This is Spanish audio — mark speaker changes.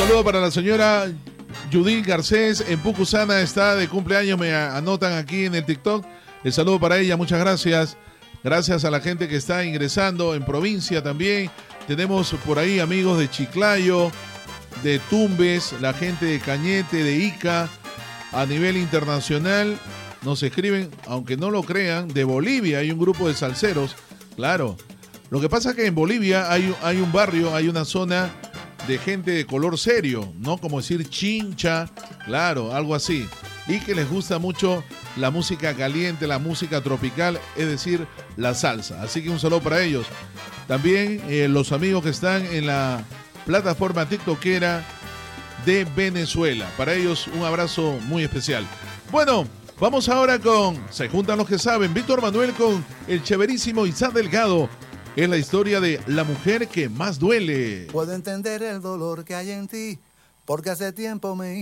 Speaker 1: saludo para la señora Judith Garcés en Pucusana, está de cumpleaños, me anotan aquí en el TikTok. El saludo para ella, muchas gracias. Gracias a la gente que está ingresando en provincia también. Tenemos por ahí amigos de Chiclayo, de Tumbes, la gente de Cañete, de Ica. A nivel internacional nos escriben, aunque no lo crean, de Bolivia hay un grupo de salseros. Claro, lo que pasa es que en Bolivia hay un barrio, hay una zona de gente de color serio, ¿no? Como decir chincha, claro, algo así. Y que les gusta mucho la música caliente, la música tropical, es decir, la salsa. Así que un saludo para ellos. También los amigos que están en la plataforma tiktokera de Venezuela. Para ellos un abrazo muy especial. Bueno, vamos ahora con Se Juntan los que Saben. Víctor Manuel con el chéverísimo Isaac Delgado. Es la historia de la mujer que más duele.
Speaker 2: Puedo entender el dolor que hay en ti, porque hace tiempo me